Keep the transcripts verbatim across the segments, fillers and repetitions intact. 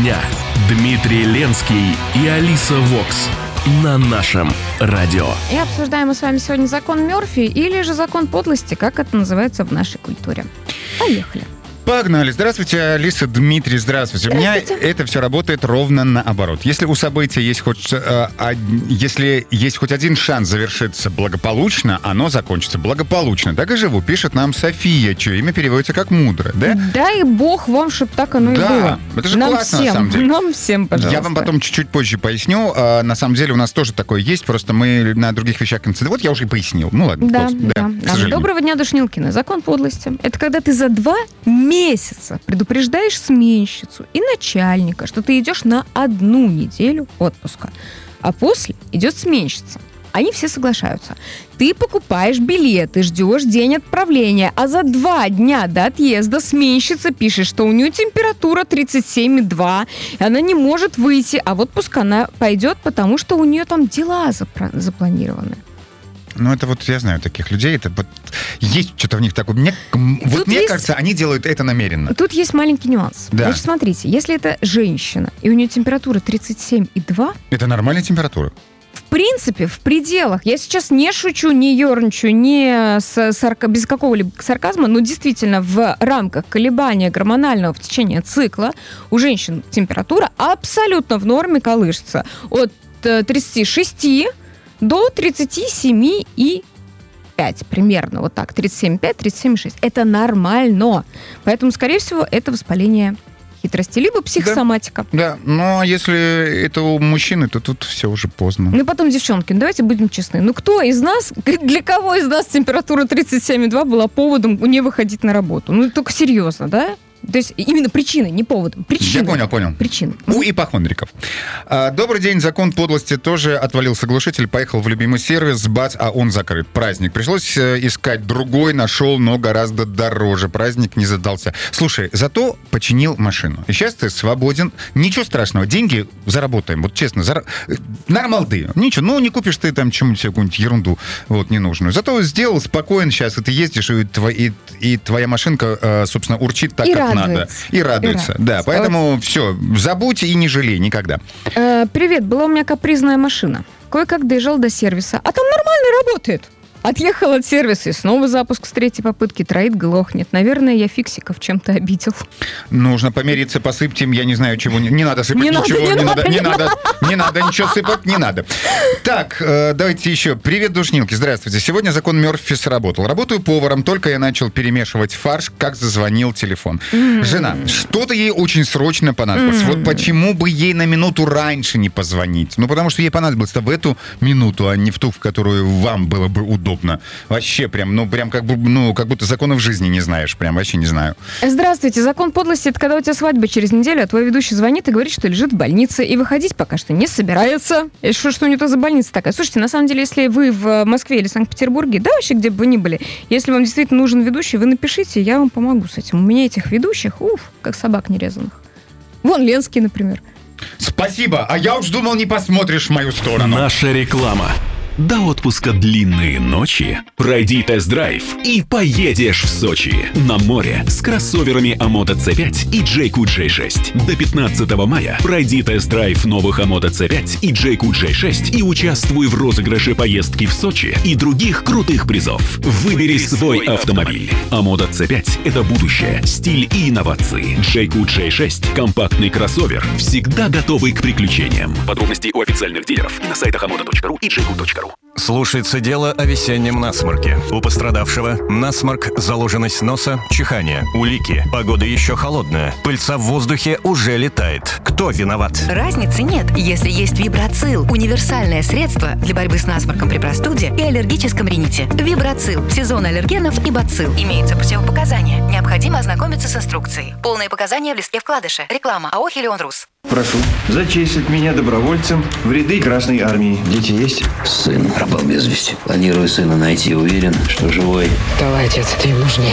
дня. Дмитрий Ленский и Алиса Вокс на нашем радио. И обсуждаем мы с вами сегодня закон Мёрфи или же закон подлости, как это называется в нашей культуре. Поехали. Погнали. Здравствуйте, Алиса, Дмитрий, здравствуйте. здравствуйте. У меня это все работает ровно наоборот. Если у события есть хоть, э, э, если есть хоть один шанс завершиться благополучно, оно закончится благополучно. Так и живу, пишет нам София, чье имя переводится как «мудро». Да? Дай бог вам, чтобы так оно и да, было. Это же нам классно, всем, на самом деле. Нам всем, пожалуйста. Я вам потом чуть-чуть позже поясню. А, на самом деле у нас тоже такое есть, просто мы на других вещах концентрируемся. Вот я уже и пояснил. Ну ладно. Да, просто, да. да, да. Доброго дня, Душнилкина. Закон подлости. Это когда ты за два месяца предупреждаешь сменщицу и начальника, что ты идешь на одну неделю отпуска, а после идет сменщица. Они все соглашаются. Ты покупаешь билеты, ждешь день отправления, а за два дня до отъезда сменщица пишет, что у нее температура тридцать семь и два, и она не может выйти, а в отпуск она пойдет, потому что у нее там дела запра- запланированы. Ну, это вот, я знаю таких людей, это вот есть что-то в них такое. Мне, вот мне есть, кажется, они делают это намеренно. Тут есть маленький нюанс. Да. Значит, смотрите, если это женщина, и у нее температура тридцать семь и два... Это нормальная температура? В принципе, в пределах. Я сейчас не шучу, не ерничаю, не с сарка... без какого-либо сарказма, но действительно в рамках колебания гормонального в течение цикла у женщин температура абсолютно в норме колышется. От тридцати шести до тридцати семи и пять примерно, вот так, тридцать семь и пять, тридцать семь и шесть. Это нормально. Поэтому, скорее всего, это воспаление хитрости, либо психосоматика. Да, да. Но если это у мужчины, то тут все уже поздно. Ну и потом, девчонки, ну давайте будем честны. Ну кто из нас, для кого из нас температура тридцать семь и два была поводом не выходить на работу? Ну только серьезно, да? То есть именно причиной, не поводом. Причиной. Я понял, понял. Причиной. У ипохондриков. А, добрый день. Закон подлости тоже отвалился глушитель, поехал в любимый сервис, бац, а он закрыт. Праздник. Пришлось искать другой, нашел, но гораздо дороже. Праздник не задался. Слушай, зато починил машину. И сейчас ты свободен. Ничего страшного. Деньги заработаем. Вот честно, зара... нормалды. Ничего. Ну, не купишь ты там чему-нибудь какую-нибудь ерунду вот, ненужную. Зато сделал спокойно сейчас, и ты ездишь, и, тво... и... и твоя машинка, собственно, урчит так, и как радуется. надо. И радуется. И радуется. Да, поэтому все, забудь и не жалей никогда. Э, привет, была у меня капризная машина. Кое-как доезжал до сервиса, а там нормально работает. Отъехал от сервиса, и снова запуск с третьей попытки. Троит, глохнет. Наверное, я фиксиков чем-то обидел. Нужно помириться, посыпьте им, я не знаю, чего. Не, не надо сыпать не ничего, надо, не, не, надо, надо, не не надо, надо, не надо ничего сыпать, не надо. Так, э, давайте еще. Привет, Душнилки, здравствуйте. Сегодня закон Мёрфи сработал. Работаю поваром, только я начал перемешивать фарш, как зазвонил телефон. Mm. Жена, что-то ей очень срочно понадобилось. Mm. Вот почему бы ей на минуту раньше не позвонить? Ну, потому что ей понадобилось-то в эту минуту, а не в ту, в которую вам было бы удобно. Вообще прям, ну, прям как бы, ну, как будто законов жизни не знаешь. Прям вообще не знаю. Здравствуйте. Закон подлости — это когда у тебя свадьба через неделю, а твой ведущий звонит и говорит, что лежит в больнице, и выходить пока что не собирается. И что, что у него за больница такая? Слушайте, на самом деле, если вы в Москве или Санкт-Петербурге, да, вообще где бы вы ни были, если вам действительно нужен ведущий, вы напишите, я вам помогу с этим. У меня этих ведущих, уф, как собак нерезанных. Вон Ленский, например. Спасибо. А я уж думал, не посмотришь в мою сторону. Наша реклама. До отпуска длинные ночи. Пройди тест-драйв и поедешь в Сочи. На море с кроссоверами Амода си пять и Джейку джей шесть. До пятнадцатого мая пройди тест-драйв новых Амода си пять и Джейку джей шесть и участвуй в розыгрыше поездки в Сочи и других крутых призов. Выбери свой автомобиль. Амода си пять – это будущее, стиль и инновации. Джейку джей шесть – компактный кроссовер, всегда готовый к приключениям. Подробности у официальных дилеров и на сайтах амода точка ру и джейку точка ру. Слушается дело о весеннем насморке. У пострадавшего насморк, заложенность носа, чихание, улики. Погода еще холодная. Пыльца в воздухе уже летает. Кто виноват? Разницы нет, если есть Вибрацил. Универсальное средство для борьбы с насморком при простуде и аллергическом рините. Вибрацил. Сезон аллергенов и бацилл. Имеются противопоказания. Необходимо ознакомиться с инструкцией. Полные показания в листке вкладыша. Реклама АО «Хелион Рус». Прошу зачислить меня добровольцем в ряды Красной Армии. Дети есть? Сын пропал без вести. Планирую сына найти, уверен, что живой. Давай, отец, ты им нужней.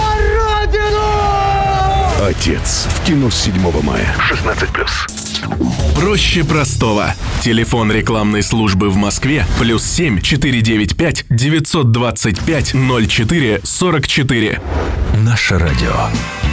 Отец. В кино с седьмого мая. шестнадцать плюс. Проще простого. Телефон рекламной службы в Москве плюс семь четыреста девяносто пять девятьсот двадцать пять ноль четыре сорок четыре. Наше радио.